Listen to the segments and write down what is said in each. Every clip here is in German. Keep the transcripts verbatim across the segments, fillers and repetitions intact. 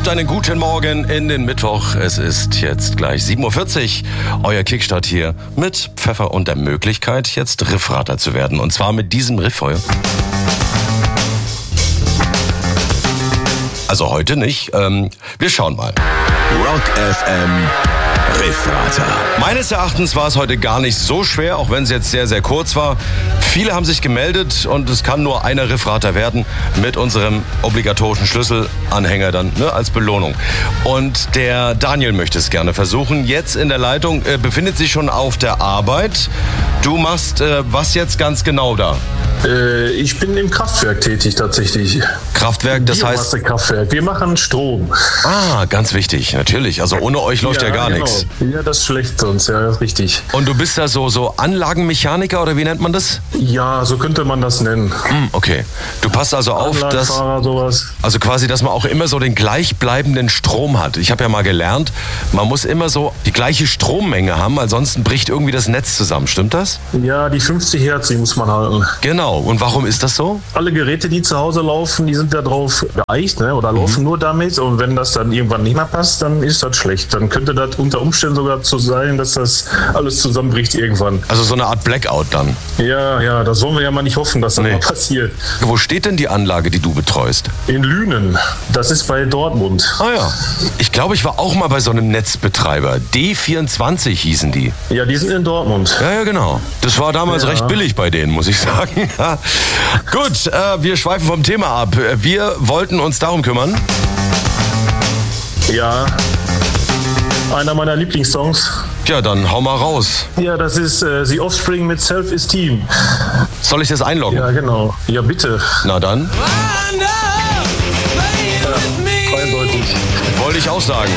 Habt einen guten Morgen in den Mittwoch. Es ist jetzt gleich sieben Uhr vierzig. Euer Kickstart hier mit Pfeffer und der Möglichkeit, jetzt Riffrater zu werden. Und zwar mit diesem Riff heute. Also heute nicht. Ähm, wir schauen mal. Rock F M Riffrater. Meines Erachtens war es heute gar nicht so schwer, auch wenn es jetzt sehr, sehr kurz war. Viele haben sich gemeldet und es kann nur einer Riffrater werden mit unserem obligatorischen Schlüsselanhänger dann, ne, als Belohnung. Und der Daniel möchte es gerne versuchen. Jetzt in der Leitung, äh, befindet sich schon auf der Arbeit. Du machst äh, was jetzt ganz genau da? Äh, ich bin im Kraftwerk tätig tatsächlich. Kraftwerk, das heißt... Kraftwerk. Wir machen Strom. Ah, ganz wichtig, natürlich. Also ohne euch läuft ja, ja gar genau. nichts. Ja, das ist schlecht sonst, ja, richtig. Und du bist da so, so Anlagenmechaniker oder wie nennt man das? Ja, so könnte man das nennen. Hm, okay. Du passt also auf, dass... sowas. Also quasi, dass man auch immer so den gleichbleibenden Strom hat. Ich habe ja mal gelernt, man muss immer so die gleiche Strommenge haben, ansonsten bricht irgendwie das Netz zusammen. Stimmt das? Ja, die fünfzig Hertz, die muss man halten. Genau. Und warum ist das so? Alle Geräte, die zu Hause laufen, die sind da drauf geeicht, ne? Oder laufen mhm. nur damit. Und wenn das dann irgendwann nicht mehr passt, dann ist das schlecht. Dann könnte das unter Umständen sogar so sein, dass das alles zusammenbricht irgendwann. Also so eine Art Blackout dann? Ja, ja, das wollen wir ja mal nicht hoffen, dass das nee. mal passiert. Wo steht denn die Anlage, die du betreust? In Lünen. Das ist bei Dortmund. Ah ja. Ich glaube, ich war auch mal bei so einem Netzbetreiber. D vierundzwanzig hießen die. Ja, die sind in Dortmund. Ja, ja, genau. Das war damals ja. recht billig bei denen, muss ich sagen. Gut, äh, wir schweifen vom Thema ab. Wir wollten uns darum kümmern. Ja, einer meiner Lieblingssongs. Ja, dann hau mal raus. Ja, das ist äh, The Offspring mit Self-Esteem. Soll ich das einloggen? Ja, genau. Ja, bitte. Na dann. Ja, eindeutig. Wollte ich auch sagen.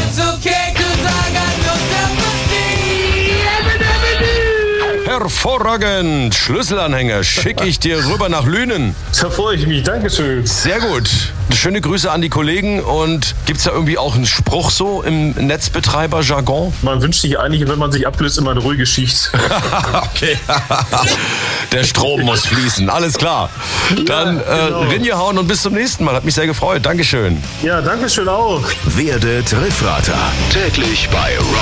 Hervorragend. Schlüsselanhänger schicke ich dir rüber nach Lünen. Da freue ich mich. Dankeschön. Sehr gut. Schöne Grüße an die Kollegen. Und gibt es da irgendwie auch einen Spruch so im Netzbetreiber-Jargon? Man wünscht sich eigentlich, wenn man sich ablöst, immer eine ruhige Schicht. Okay. Der Strom muss fließen. Alles klar. Dann ja, genau. äh, Rinjehauen und bis zum nächsten Mal. Hat mich sehr gefreut. Dankeschön. Ja, Dankeschön auch. Werdet Riffrater. Täglich bei Rock.